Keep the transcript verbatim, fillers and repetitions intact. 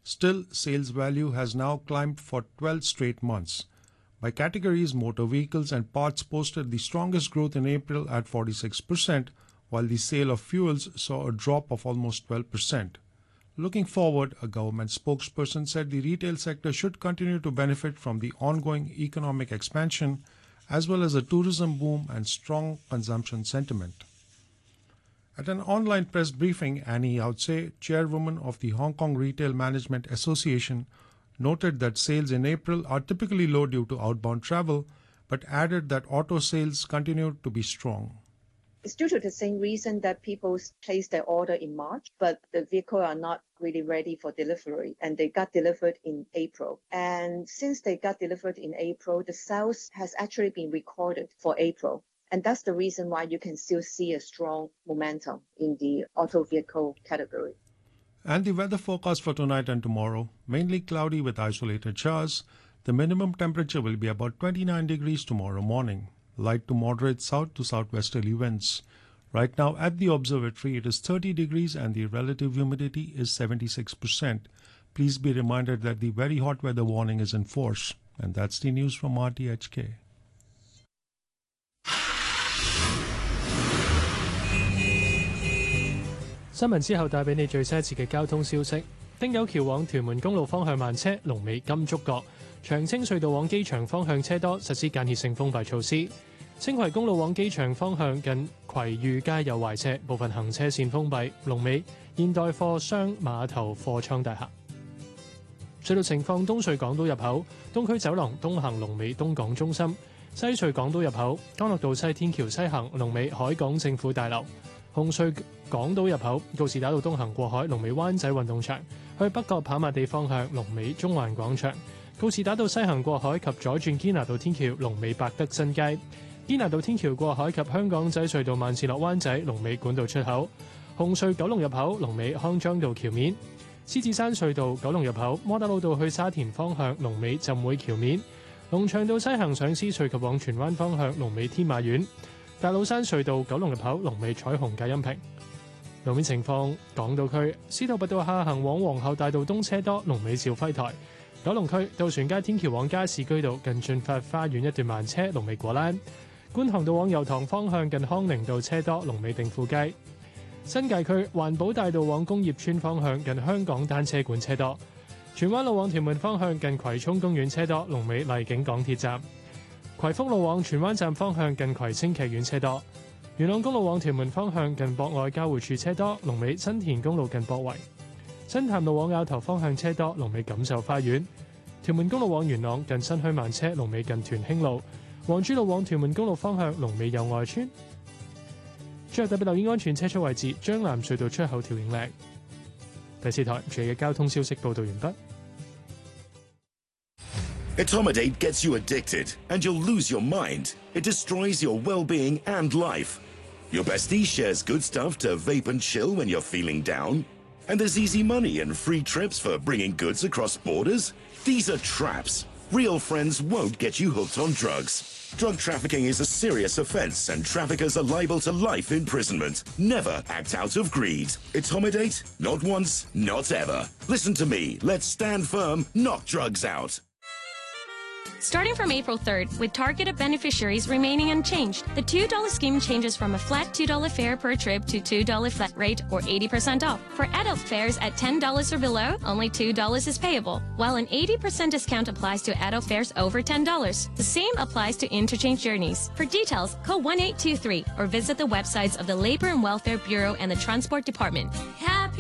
Still, sales value has now climbed for twelve straight months. By categories, motor vehicles and parts posted the strongest growth in April at forty-six percent, while the sale of fuels saw a drop of almost twelve percent. Looking forward, a government spokesperson said the retail sector should continue to benefit from the ongoing economic expansion as well as a tourism boom and strong consumption sentiment. At an online press briefing, Annie Outsey, chairwoman of the Hong Kong Retail Management Association, noted that sales in April are typically low due to outbound travel, but added that auto sales continued to be strong. It's due to the same reason that people placed their order in March, but the vehicles are not really ready for delivery, and they got delivered in April. And since they got delivered in April, the sales has actually been recorded for April. And that's the reason why you can still see a strong momentum in the auto vehicle category. And the weather forecast for tonight and tomorrow, mainly cloudy with isolated showers. The minimum temperature will be about twenty-nine degrees tomorrow morning. Light to moderate south to southwesterly winds. Right now at the observatory it is thirty degrees and the relative humidity is seventy-six percent. Please be reminded that the very hot weather warning is in force. And that's the news from R T H K. 新聞之後帶俾你最新一次嘅交通消息。汀九橋往屯門公路方向慢車，龍尾金竹角；長青隧道往機場方向車多，實施間歇性封閉措施。青葵公路往機場方向近葵裕街有壞車，部分行車線封閉，龍尾現代貨商碼頭貨倉大廈。隧道情況：東隧港島入口東區走廊東行龍尾東港中心；西隧港島入口干諾道西天橋西行龍尾海港政府大樓。紅隧港島入口告士打道東行過海龍尾灣仔運動場，去北角跑馬地方向龍尾中環廣場；告士打道西行過海及左轉堅拿道天橋龍尾百德新街；堅拿道天橋過海及香港仔隧道萬事落灣仔龍尾管道出口；紅隧九龍入口龍尾康莊道橋面；獅子山隧道九龍入口窩打老道去沙田方向龍尾浸會橋面；龍翔道西行上獅隧及往荃灣方向龍尾天馬苑；大老山隧道九龍入口龍尾彩虹隔音屏。路面情況：港島區司徒拔道下行往皇后大道東車多，龍尾兆輝台；九龍區渡船街天橋往加士居道近駿發花園一段慢車，龍尾果欄；觀塘道往油塘方向近康寧道車多，龍尾定富街；新界區環保大道往工業村方向近香港單車館車多；荃灣路往屯門方向近葵涌公園車多，龍尾荔景港鐵站；葵福路往荃灣站方向近葵青劇院車多；元朗公路往屯門方向近博愛交匯處車多，龍尾新田公路近博圍；新潭路往坳頭方向車多，龍尾錦繡花園；屯門公路往元朗近新墟慢車，龍尾近屯興路；黃珠路往屯門公路方向龍尾友愛村。最後特別留意安全車速位置，將藍隧道出口調景嶺。第四台最嘅交通消息報導完畢。 Etomidate gets you addicted, and you'll lose your mind. It destroys your well-being and life. Your bestie shares good stuff to vape and chill when you're feeling down. And there's easy money and free trips for bringing goods across borders. These are traps. Real friends won't get you hooked on drugs. Drug trafficking is a serious offense, and traffickers are liable to life imprisonment. Never act out of greed. Etomidate? Not once, not ever. Listen to me. Let's stand firm, knock drugs out. Starting from April third, with targeted beneficiaries remaining unchanged, the two dollar scheme changes from a flat two dollar fare per trip to two dollar flat rate or eighty percent off. For adult fares at ten dollars or below, only two dollars is payable, while an eighty percent discount applies to adult fares over ten dollars. The same applies to interchange journeys. For details, call one eight two three or visit the websites of the Labor and Welfare Bureau and the Transport Department. Happy